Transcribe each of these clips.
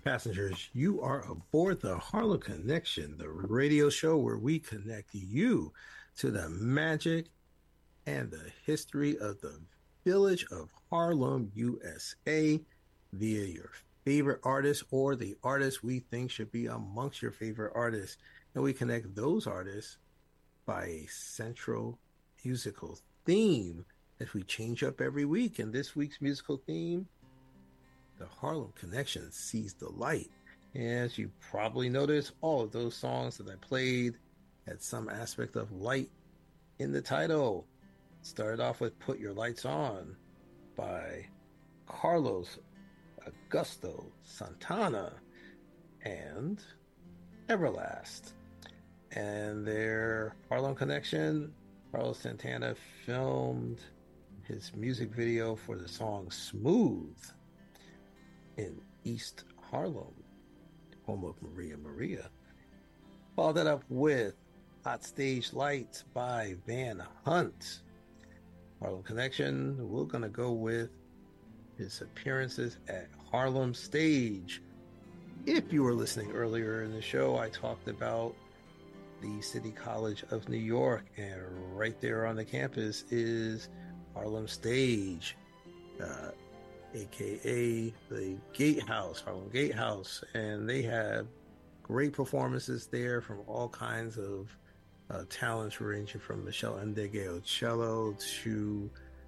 Passengers, you are aboard the Harlem Connection, the radio show where we connect you to the magic and the history of the village of Harlem, USA, via your favorite artists or the artists we think should be amongst your favorite artists. And we connect those artists by a central musical theme that we change up every week. And this week's musical theme, the Harlem Connection, sees the light. As you probably noticed, all of those songs that I played had some aspect of light in the title. Started off with Put Your Lights On by Carlos Augusto Santana and Everlast. And their Harlem Connection, Carlos Santana filmed his music video for the song Smooth in East Harlem, home of Maria Maria. Followed that up with Hot Stage Lights by Van Hunt. Harlem Connection, we're going to go with his appearances at Harlem Stage. If you were listening earlier in the show, I talked about the City College of New York, and right there on the campus is Harlem Stage, aka the Gatehouse, Harlem Gatehouse, and they have great performances there from all kinds of talents, ranging from Michelle Ndegeocello cello to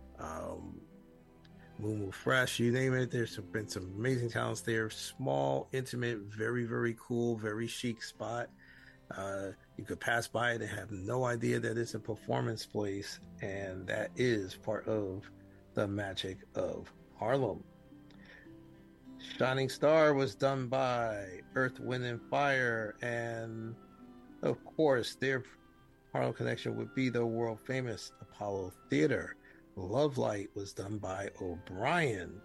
Mumu Fresh, you name it. There's been some amazing talents there. Small, intimate, very, very cool, very chic spot. You could pass by it and have no idea that it's a performance place, and that is part of the magic of Harlem. Shining Star was done by Earth, Wind, and Fire, and of course, their Harlem Connection would be the world famous Apollo Theater. Love Light was done by O'Brien.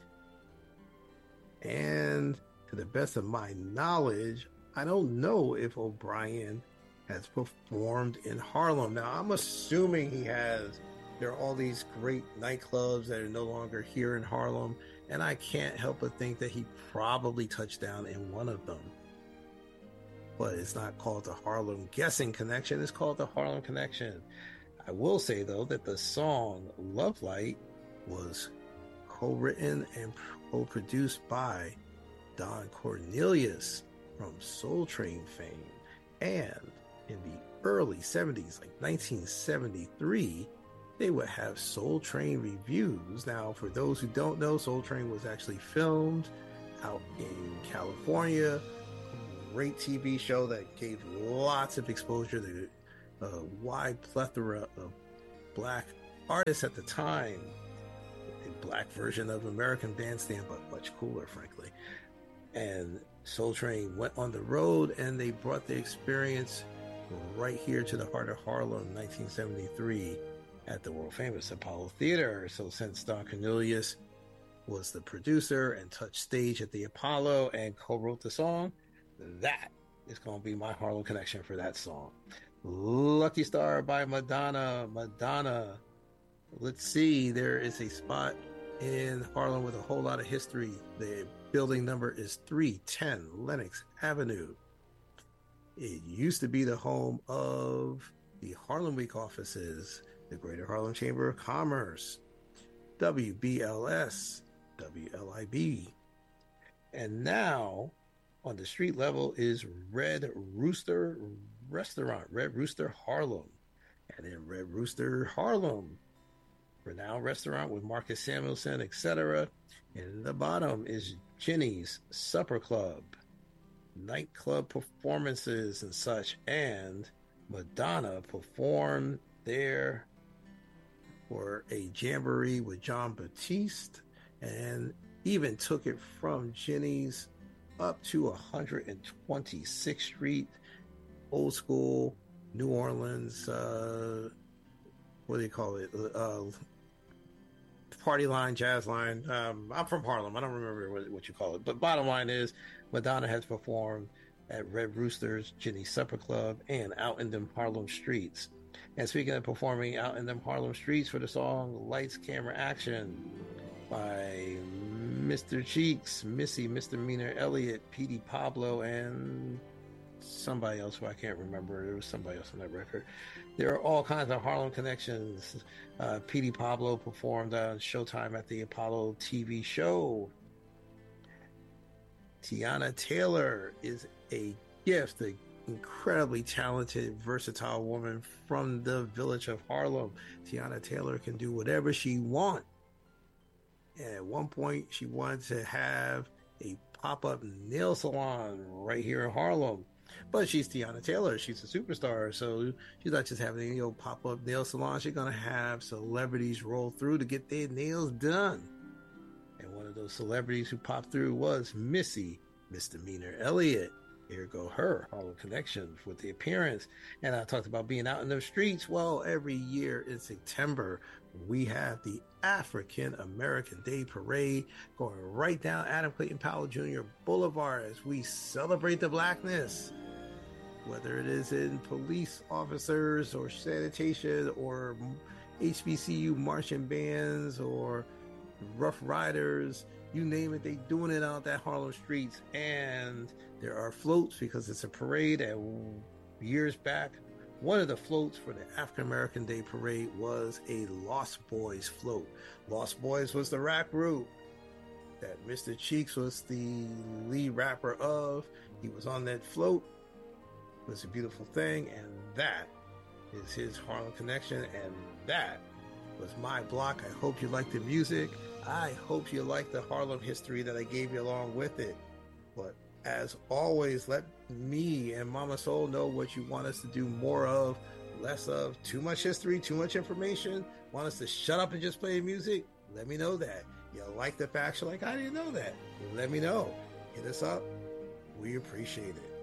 And to the best of my knowledge, I don't know if O'Brien has performed in Harlem. Now, I'm assuming he has. There are all these great nightclubs that are no longer here in Harlem, and I can't help but think that he probably touched down in one of them. But it's not called the Harlem Guessing Connection, it's called the Harlem Connection. I will say, though, that the song Love Light was co-written and co-produced by Don Cornelius from Soul Train fame. And in the early 70s, like 1973, they would have Soul Train reviews. Now, for those who don't know, Soul Train was actually filmed out in California. Great TV show that gave lots of exposure to a wide plethora of black artists at the time. A black version of American Bandstand, but much cooler, frankly. And Soul Train went on the road, and they brought the experience right here to the heart of Harlem in 1973 at the world famous Apollo Theater. So since Don Cornelius was the producer and touched stage at the Apollo and co-wrote the song, that is going to be my Harlem Connection for that song. Lucky Star by Madonna. Madonna. Let's see, there is a spot in Harlem with a whole lot of history. The building number is 310 Lenox Avenue. It used to be the home of the Harlem Week offices, the Greater Harlem Chamber of Commerce, WBLS, WLIB. And now on the street level is Red Rooster Restaurant, Red Rooster Harlem. And in Red Rooster Harlem, renowned restaurant with Marcus Samuelson, etc. In the bottom is Ginny's Supper Club, nightclub performances and such. And Madonna performed there for a jamboree with John Batiste, and even took it from Ginny's up to 126th Street, old school New Orleans, what do you call it? Party line, jazz line. I'm from Harlem. I don't remember what you call it. But bottom line is, Madonna has performed at Red Rooster's, Ginny's Supper Club, and out in them Harlem streets. And speaking of performing out in them Harlem streets for the song Lights, Camera, Action, by Mr. Cheeks, Missy, Misdemeanor Elliott, Petey Pablo, and somebody else who I can't remember. There was somebody else on that record. There are all kinds of Harlem connections. Petey Pablo performed on Showtime at the Apollo TV show. Teyana Taylor is a gift, an incredibly talented, versatile woman from the village of Harlem. Teyana Taylor can do whatever she wants. And at one point, she wanted to have a pop-up nail salon right here in Harlem. But she's Teyana Taylor. She's a superstar. So she's not just having a pop-up nail salon. She's going to have celebrities roll through to get their nails done. And one of those celebrities who popped through was Missy, Misdemeanor Elliott. Here go her Harlem connection with the appearance. And I talked about being out in the streets. Well, every year in September, we have the African American Day Parade going right down Adam Clayton Powell Jr. Boulevard as we celebrate the blackness. Whether it is in police officers or sanitation or HBCU marching bands or Rough Riders, you name it, they doing it out at Harlem streets. And there are floats because it's a parade. And years back, one of the floats for the African American Day Parade was a Lost Boys float. Lost Boys was the rap group that Mr. Cheeks was the lead rapper of. He was on that float. It was a beautiful thing, and that is his Harlem connection, and that was my block. I hope you like the music. I hope you like the Harlem history that I gave you along with it. But as always, let me and Mama Soul know what you want us to do more of, less of. Too much history, too much information. Want us to shut up and just play music? Let me know that. You like the facts? You're like, I didn't know that. Let me know. Hit us up. We appreciate it.